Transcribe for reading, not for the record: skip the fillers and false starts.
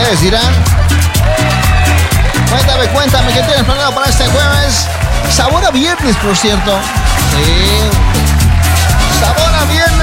Ustedes dirán. Cuéntame, ¿qué tienes planeado para este jueves? Sabor a viernes, por cierto. Sí. Sabor a viernes.